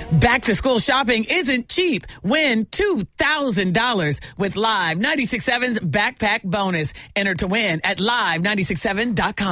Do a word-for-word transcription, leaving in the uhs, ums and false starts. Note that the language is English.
Back to school shopping isn't cheap. Win two thousand dollars with Live ninety-six point seven's Backpack Bonus. Enter to win at live nine six seven dot com.